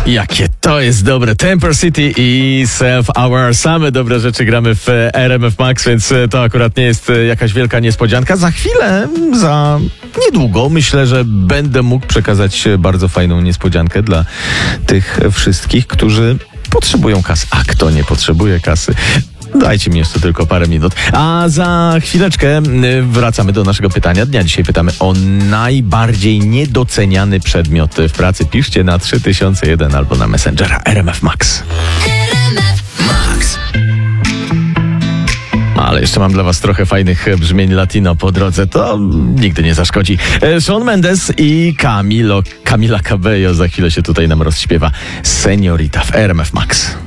Jakie to jest dobre. Temper City i Self Hour. Same dobre rzeczy gramy w RMF Max, więc to akurat nie jest jakaś wielka niespodzianka. Za chwilę, za niedługo, myślę, że będę mógł przekazać bardzo fajną niespodziankę dla tych wszystkich, którzy potrzebują kasy. A kto nie potrzebuje kasy? Dajcie mi jeszcze tylko parę minut. A za chwileczkę wracamy do naszego pytania dnia. Dzisiaj pytamy o najbardziej niedoceniany przedmiot w pracy. Piszcie na 3001 albo na Messengera RMF Max. RMF Max. Ale jeszcze mam dla was trochę fajnych brzmień latino po drodze. To nigdy nie zaszkodzi. Shawn Mendes i Camila Cabello za chwilę się tutaj nam rozśpiewa Señorita w RMF Max.